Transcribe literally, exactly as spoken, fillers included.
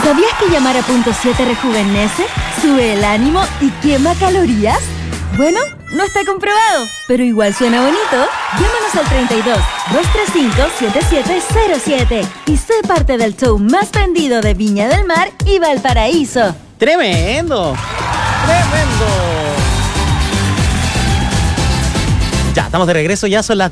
¿Sabías que llamar a punto siete rejuvenece, sube el ánimo y quema calorías? Bueno, no está comprobado, pero igual suena bonito. Llámanos al treinta y dos, doscientos treinta y cinco, setenta y siete cero siete y sé parte del show más vendido de Viña del Mar y Valparaíso. ¡Tremendo! ¡Tremendo! Ya, estamos de regreso, ya son las